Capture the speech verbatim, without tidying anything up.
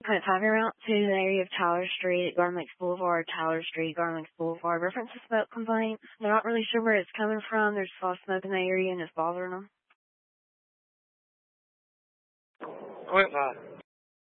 Kind of talking around to the area of Tyler Street, Garden Lakes Boulevard, Tyler Street, Garden Lakes Boulevard. Reference a smoke complaint. They're not really sure where it's coming from. There's a lot of smoke in the area and it's bothering them. Point five.